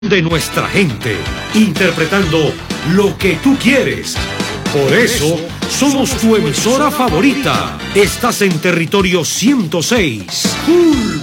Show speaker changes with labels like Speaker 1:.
Speaker 1: de nuestra gente, interpretando lo que tú quieres. Por eso, somos tu emisora favorita. Estás en territorio 106.